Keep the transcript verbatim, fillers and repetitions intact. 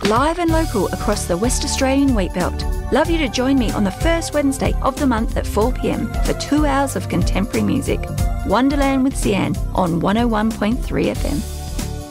live and local across the West Australian Wheatbelt. Love you to join me on the first Wednesday of the month at four p m for two hours of contemporary music. Wonderland with Sian on one oh one point three F M.